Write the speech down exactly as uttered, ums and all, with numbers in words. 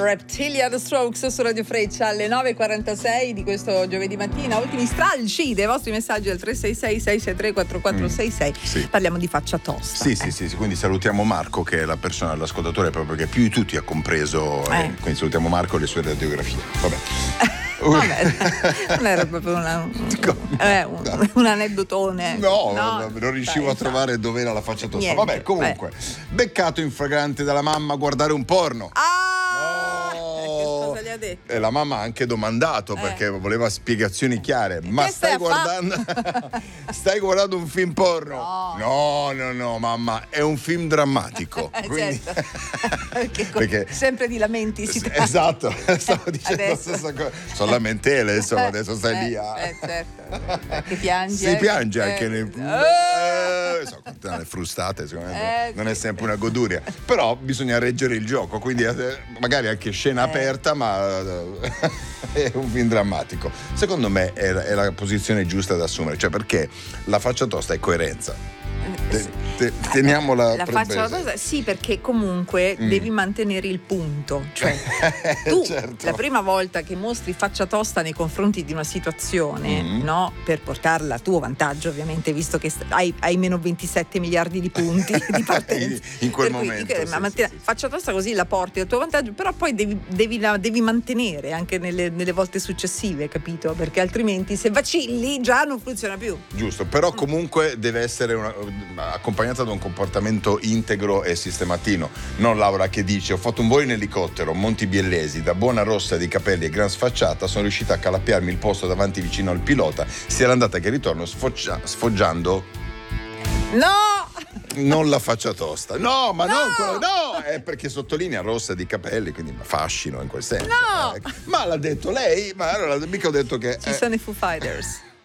Reptilian Strokes su Radio Freccia alle nove e quarantasei di questo giovedì mattina. Ultimi stralci dei vostri messaggi al tre sei sei sei sei tre quattro quattro sei sei. Mm, sì. Parliamo di faccia tosta. Sì, sì, sì, sì, quindi salutiamo Marco, che è la persona, l'ascoltatore proprio che più di tutti ha compreso. Eh. Eh, quindi salutiamo Marco e le sue radiografie. Vabbè. Vabbè, non era proprio una, eh, un, un aneddotone. No, no, non riuscivo dai, a trovare no. dove era la faccia tosta. Niente, vabbè, comunque, beh. beccato in flagrante dalla mamma a guardare un porno. Ah! Cosa gli ha detto? E la mamma ha anche domandato eh. perché voleva spiegazioni chiare. Ma che stai guardando stai guardando un film porno? No. no, no, no, mamma, è un film drammatico. Quindi... certo. perché, perché sempre di lamenti si tratta. Esatto, stavo dicendo adesso. la stessa cosa. Sono lamentele, insomma, adesso stai eh, lì a... eh, certo. Che piange. Si piange anche eh. nei eh, so, le frustate, secondo me eh, non è sempre una goduria. Però bisogna reggere il gioco, quindi magari anche scena eh. aperta, ma è un film drammatico. Secondo me è la, è la posizione giusta da assumere, cioè perché la faccia tosta è coerenza. Te, te, teniamola la faccia tosta, sì, perché comunque mm. devi mantenere il punto, cioè tu certo. la prima volta che mostri faccia tosta nei confronti di una situazione, mm. no, per portarla a tuo vantaggio, ovviamente, visto che hai, hai meno ventisette miliardi di punti di partenza in quel per momento cui, sì, ma mantiene, sì, sì. faccia tosta così la porti a tuo vantaggio, però poi devi, devi, la, devi mantenere anche nelle, nelle volte successive, capito? Perché altrimenti se vacilli già non funziona più. Giusto, però comunque deve essere una, accompagnata da un comportamento integro e sistematino. Non Laura che dice: ho fatto un volo in elicottero, Monti Biellesi, da buona rossa di capelli e gran sfacciata sono riuscita a calappiarmi il posto davanti vicino al pilota, sia l'andata che il ritorno, sfoggia, sfoggiando no non la faccia tosta, no, ma no, non quello, no, è perché sottolinea rossa di capelli, quindi fascino in quel senso. No, eh, ma l'ha detto lei, ma allora mica ho detto che ci eh. sono i Foo Fighters.